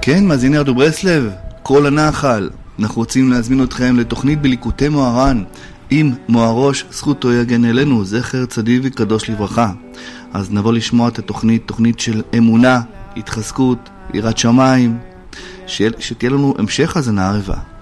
כן, מאזיני רדיו ברסלב, כל הנחל. אנחנו רוצים להזמין אתכם לתוכנית בליקוטי מוהר"ן עם מוהרוש, זכותו יגן אלינו, זכר צדיק וקדוש לברכה. אז נבוא לשמוע את התוכנית, תוכנית של אמונה, התחזקות, יראת שמיים, שתהיה לנו המשך הזנה ערבה.